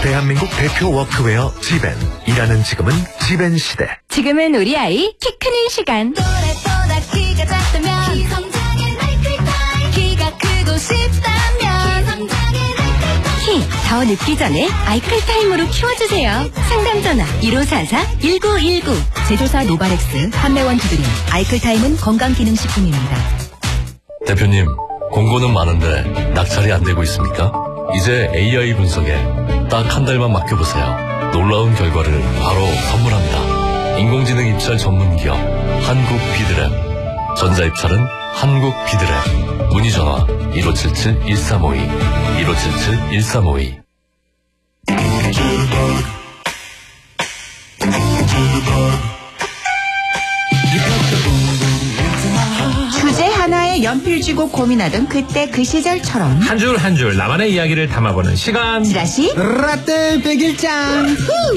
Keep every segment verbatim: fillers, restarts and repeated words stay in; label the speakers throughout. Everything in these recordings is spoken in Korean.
Speaker 1: 대한민국 대표 워크웨어 지벤. 일하는 지금은 지벤 시대.
Speaker 2: 지금은 우리 아이 키 크는 시간.
Speaker 3: 또래보다 키가 작다면 기성장애 나이클타임. 키가 크고 싶다면 기성장애 나이클타임.
Speaker 2: 키 더 늦기 전에 아이클타임으로 키워주세요. 상담 전화 일오사사 일구일구. 제조사 노바렉스, 판매원 두드림. 아이클타임은 건강기능식품입니다.
Speaker 4: 대표님, 공고는 많은데 낙찰이 안 되고 있습니까? 이제 에이아이 분석에 딱 한 달만 맡겨보세요. 놀라운 결과를 바로 선물합니다. 인공지능 입찰 전문기업 한국 비드랩. 전자입찰은 한국 비드랩. 문의 전화 일오칠칠 일삼오이 일오칠칠 일삼오이.
Speaker 5: 주제 하나에 연필 쥐고 고민하던 그때 그 시절처럼
Speaker 6: 한 줄 한 줄 나만의 이야기를 담아보는 시간.
Speaker 5: 지라시
Speaker 7: 라떼 백일장.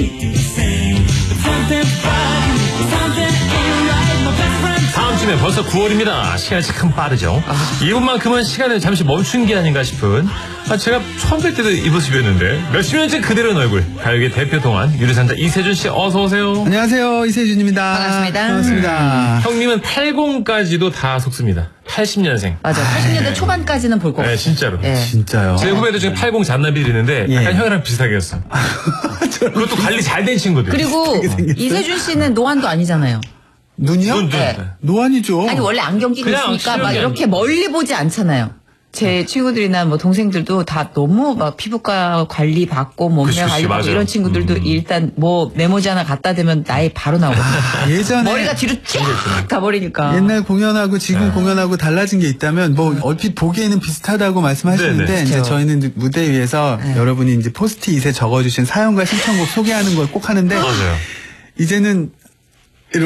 Speaker 6: 다음 주면 벌써 구월입니다. 시간이 참 빠르죠. 이분만큼은 시간을 잠시 멈춘 게 아닌가 싶은, 아, 제가 처음 뵐 때도 이 모습이었는데 몇십 년째 그대로인 얼굴, 가요계 대표 동안 유리산자 이세준 씨, 어서 오세요.
Speaker 7: 안녕하세요, 이세준입니다.
Speaker 5: 반갑습니다.
Speaker 7: 반갑습니다.
Speaker 6: 형님은 팔십까지도 다 속습니다. 팔십 년생.
Speaker 5: 맞아. 팔십 년대 초반까지는 볼 거
Speaker 6: 네,
Speaker 5: 같아요.
Speaker 6: 진짜로.
Speaker 5: 예.
Speaker 7: 진짜요.
Speaker 6: 제 후배들 중에 팔십 잔나비들이 있는데
Speaker 7: 예.
Speaker 6: 약간 형이랑 비슷하게 했어. 그것도 관리 잘 된 친구들.
Speaker 5: 그리고 이세준 씨는 노안도 아니잖아요.
Speaker 7: 눈이요?
Speaker 6: 눈, 눈.
Speaker 5: 네.
Speaker 7: 노안이죠.
Speaker 5: 아니 원래 안경 끼고
Speaker 6: 그냥
Speaker 5: 있으니까 막
Speaker 6: 실력이
Speaker 5: 이렇게 멀리 보지 않잖아요. 제 친구들이나 뭐 동생들도 다 너무 막 피부과 관리 받고 몸매
Speaker 6: 그치, 그치,
Speaker 5: 관리 받고
Speaker 6: 맞아요.
Speaker 5: 이런 친구들도
Speaker 6: 음.
Speaker 5: 일단 뭐 메모지 하나 갖다 대면 나이 바로 나오거든요.
Speaker 7: 예전에
Speaker 5: 머리가 뒤로 쫙 가버리니까.
Speaker 7: 옛날 공연하고 지금
Speaker 6: 네.
Speaker 7: 공연하고 달라진 게 있다면 뭐 얼핏 보기에는 비슷하다고 말씀하시는데
Speaker 6: 네, 네.
Speaker 7: 이제
Speaker 5: 그렇죠.
Speaker 7: 저희는 이제 무대 위에서
Speaker 5: 네.
Speaker 7: 여러분이 이제 포스트잇에 적어주신 사연과 신청곡 소개하는 걸 꼭 하는데
Speaker 6: 맞아요.
Speaker 7: 이제는 이렇게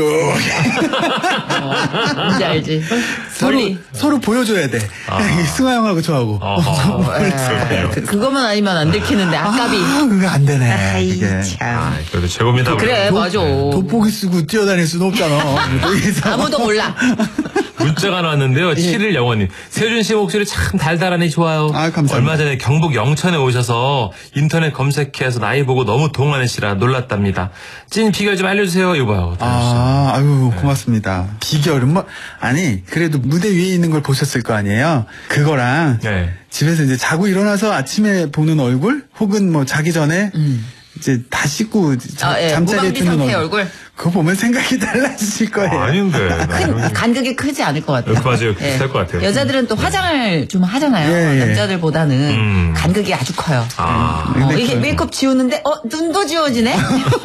Speaker 5: 뭔지 알지?
Speaker 7: 서로
Speaker 5: 멀리.
Speaker 7: 서로 보여줘야 돼.
Speaker 6: 아.
Speaker 7: 승화 형하고 저하고.
Speaker 6: 어허.
Speaker 5: 에, 그, 그거만 아니면 안 들키는데 아깝이.
Speaker 7: 아, 그거 안 되네.
Speaker 5: 아이
Speaker 7: 그게.
Speaker 5: 참.
Speaker 6: 그래도 최고입니다.
Speaker 5: 그래
Speaker 6: 우리.
Speaker 5: 맞아.
Speaker 7: 돋보기 쓰고 뛰어다닐 수는 없잖아. 여기서.
Speaker 5: 아무도 몰라.
Speaker 6: 문자가 나왔는데요. 칠일 영원님. 세준 씨 목소리 참 달달하니 좋아요.
Speaker 7: 아, 감사합니다.
Speaker 6: 얼마 전에 경북 영천에 오셔서 인터넷 검색해서 나이 보고 너무 동안이시라 놀랐답니다. 찐 비결 좀 알려주세요. 이봐요.
Speaker 7: 아, 아유, 고맙습니다. 비결은 뭐, 아니, 그래도 무대 위에 있는 걸 보셨을 거 아니에요? 그거랑,
Speaker 6: 네.
Speaker 7: 집에서 이제 자고 일어나서 아침에 보는 얼굴? 혹은 뭐 자기 전에, 이제 다 씻고 자,
Speaker 5: 아, 예.
Speaker 7: 잠자리에
Speaker 5: 무방비
Speaker 7: 드는
Speaker 5: 상태
Speaker 7: 얼굴.
Speaker 5: 얼굴.
Speaker 7: 그거 보면 생각이 달라지실 거예요.
Speaker 6: 아닌데.
Speaker 5: 큰 간극이 크지 않을 것 같아요.
Speaker 6: 맞아요. 비슷할 것 같아요.
Speaker 5: 여자들은 또 화장을 좀 하잖아요.
Speaker 7: 예, 예.
Speaker 5: 남자들보다는
Speaker 6: 음.
Speaker 5: 간극이 아주 커요.
Speaker 6: 아.
Speaker 5: 어,
Speaker 7: 근데
Speaker 5: 이게
Speaker 7: 그-
Speaker 5: 메이크업 지우는데 어 눈도 지워지네.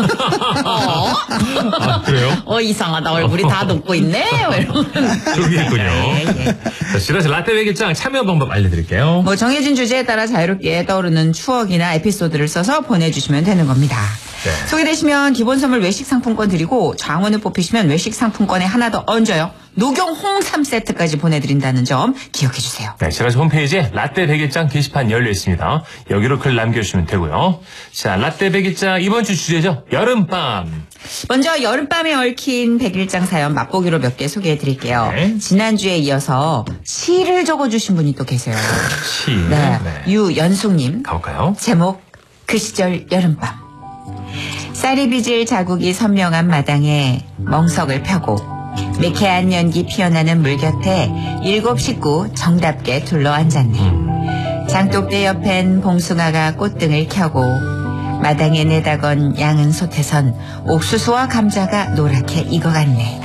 Speaker 5: 어?
Speaker 6: 아, 그래요?
Speaker 5: 어 이상하다 얼굴이 다 녹고 있네. 뭐 이러면.
Speaker 6: 저기있군요.
Speaker 5: 예, 예.
Speaker 6: 자, 지라시 라떼 백일장 참여 방법 알려드릴게요.
Speaker 5: 뭐 정해진 주제에 따라 자유롭게 떠오르는 추억이나 에피소드를 써서 보내주시면 되는 겁니다.
Speaker 6: 네.
Speaker 5: 소개되시면 기본 선물 외식 상품권 드리고 장원을 뽑히시면 외식 상품권에 하나 더 얹어요. 녹용 홍삼 세트까지 보내드린다는 점 기억해 주세요.
Speaker 6: 네, 지라시 홈페이지에 라떼 백일장 게시판 열려 있습니다. 여기로 글 남겨주시면 되고요. 자, 라떼 백일장 이번 주 주제죠. 여름밤.
Speaker 5: 먼저 여름밤에 얽힌 백일장 사연 맛보기로 몇 개 소개해 드릴게요.
Speaker 6: 네.
Speaker 5: 지난주에 이어서 시를 적어주신 분이 또 계세요.
Speaker 6: 시.
Speaker 5: 네. 유연숙님.
Speaker 6: 가볼까요?
Speaker 5: 제목 그 시절 여름밤. 쌀이 빚을 자국이 선명한 마당에 멍석을 펴고 매캐한 연기 피어나는 물 곁에 일곱 식구 정답게 둘러앉았네. 장독대 옆엔 봉숭아가 꽃등을 켜고 마당에 내다건 양은 솥에선 옥수수와 감자가 노랗게 익어갔네.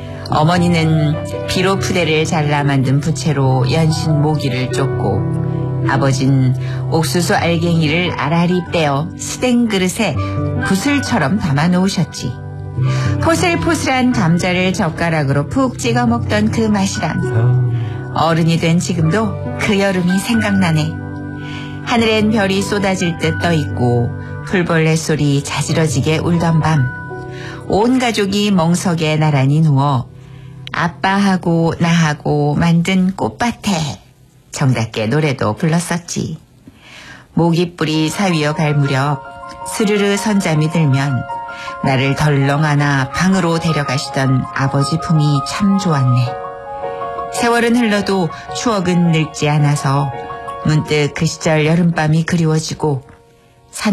Speaker 5: 어머니는 비로 푸대를 잘라 만든 부채로 연신 모기를 쫓고 아버진 옥수수 알갱이를 아라리 떼어 스댕 그릇에 구슬처럼 담아 놓으셨지. 포슬포슬한 감자를 젓가락으로 푹 찍어 먹던 그 맛이란. 어른이 된 지금도 그 여름이 생각나네. 하늘엔 별이 쏟아질 듯 떠있고 풀벌레 소리 자지러지게 울던 밤. 온 가족이 멍석에 나란히 누워 아빠하고 나하고 만든 꽃밭에 정답게 노래도 불렀었지. 모깃불이 사위어 갈 무렵 스르르 선잠이 들면 나를 덜렁 안아 방으로 데려가시던 아버지 품이 참 좋았네. 세월은 흘러도 추억은 늙지 않아서 문득 그 시절 여름밤이 그리워지고